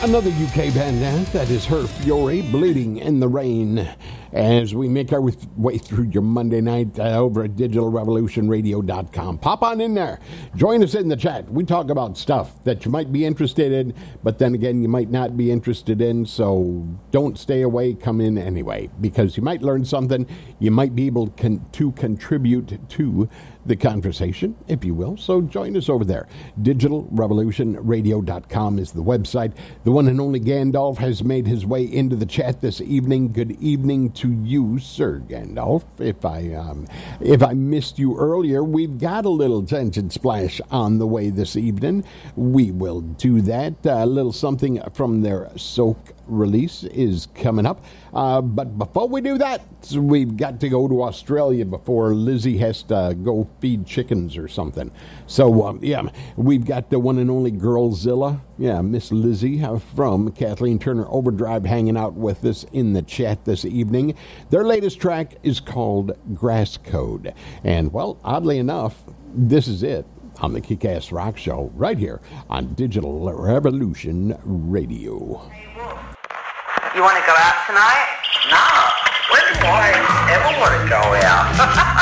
Another UK band that is Her Fury, Bleeding in the Rain. As we make our way through your Monday night over at digitalrevolutionradio.com. Pop on in there. Join us in the chat. We talk about stuff that you might be interested in, but then again, you might not be interested in, so don't stay away. Come in anyway, because you might learn something. You might be able to contribute to the conversation, if you will. So join us over there. digitalrevolutionradio.com is the website. The one and only Gandalf has made his way into the chat this evening. Good evening to you, Sir Gandalf. If I missed you earlier, we've got a little tension splash on the way this evening. We will do that. A little something from their Soak release is coming up. But before we do that, we've got to go to Australia before Lizzie has to go feed chickens or something. So, we've got the one and only Girlzilla. Yeah, Miss Lizzie from Kathleen Turner Overdrive hanging out with us in the chat this evening. Their latest track is called Grass Code. And, well, oddly enough, this is it on the Kick-Ass Rock Show right here on Digital Revolution Radio. You want to go out tonight? No. When do I ever want to go out?